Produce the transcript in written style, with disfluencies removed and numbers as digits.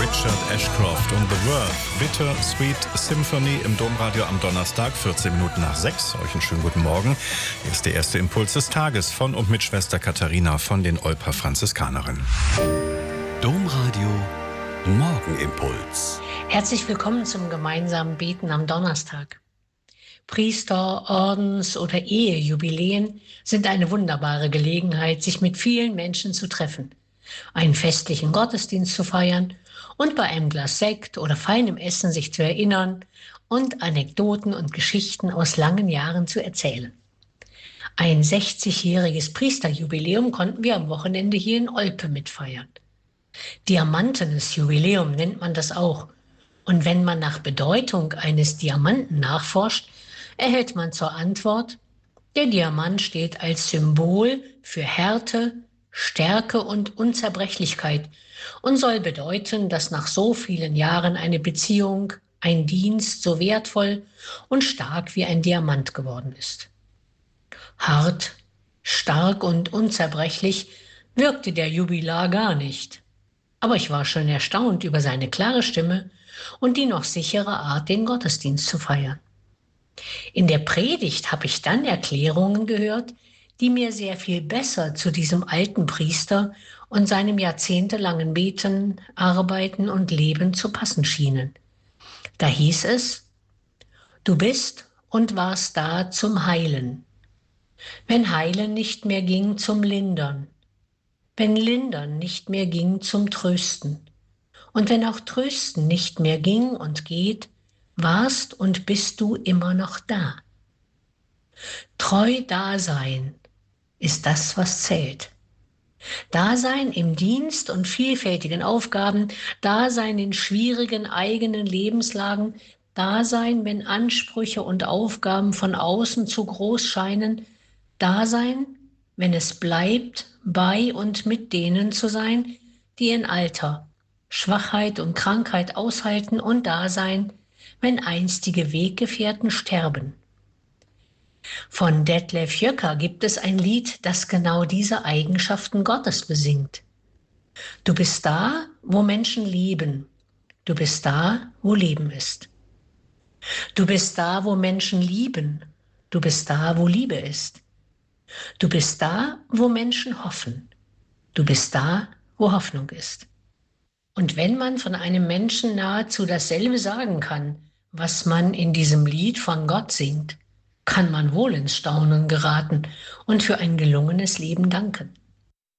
Richard Ashcroft und The Worth, Bitter Sweet Symphony im Domradio am Donnerstag, 14 Minuten nach 6. Euch einen schönen guten Morgen. Hier ist der erste Impuls des Tages von und mit Schwester Katharina von den Olper Franziskanerinnen. Domradio Morgenimpuls. Herzlich willkommen zum gemeinsamen Beten am Donnerstag. Priester-, Ordens- oder Ehejubiläen sind eine wunderbare Gelegenheit, sich mit vielen Menschen zu treffen, einen festlichen Gottesdienst zu feiern und bei einem Glas Sekt oder feinem Essen sich zu erinnern und Anekdoten und Geschichten aus langen Jahren zu erzählen. Ein 60-jähriges Priesterjubiläum konnten wir am Wochenende hier in Olpe mitfeiern. Diamantenes Jubiläum nennt man das auch. Und wenn man nach Bedeutung eines Diamanten nachforscht, erhält man zur Antwort: Der Diamant steht als Symbol für Härte, Stärke und Unzerbrechlichkeit und soll bedeuten, dass nach so vielen Jahren eine Beziehung, ein Dienst so wertvoll und stark wie ein Diamant geworden ist. Hart, stark und unzerbrechlich wirkte der Jubilar gar nicht. Aber ich war schon erstaunt über seine klare Stimme und die noch sichere Art, den Gottesdienst zu feiern. In der Predigt habe ich dann Erklärungen gehört, die mir sehr viel besser zu diesem alten Priester und seinem jahrzehntelangen Beten, Arbeiten und Leben zu passen schienen. Da hieß es: Du bist und warst da zum Heilen. Wenn Heilen nicht mehr ging, zum Lindern. Wenn Lindern nicht mehr ging, zum Trösten. Und wenn auch Trösten nicht mehr ging und geht, warst und bist du immer noch da. Treu Dasein ist das, was zählt. Dasein im Dienst und vielfältigen Aufgaben, Dasein in schwierigen eigenen Lebenslagen, Dasein, wenn Ansprüche und Aufgaben von außen zu groß scheinen, Dasein, wenn es bleibt, bei und mit denen zu sein, die in Alter, Schwachheit und Krankheit aushalten, und Dasein, wenn einstige Weggefährten sterben. Von Detlef Jöcker gibt es ein Lied, das genau diese Eigenschaften Gottes besingt. Du bist da, wo Menschen lieben. Du bist da, wo Leben ist. Du bist da, wo Menschen lieben. Du bist da, wo Liebe ist. Du bist da, wo Menschen hoffen. Du bist da, wo Hoffnung ist. Und wenn man von einem Menschen nahezu dasselbe sagen kann, was man in diesem Lied von Gott singt, kann man wohl ins Staunen geraten und für ein gelungenes Leben danken.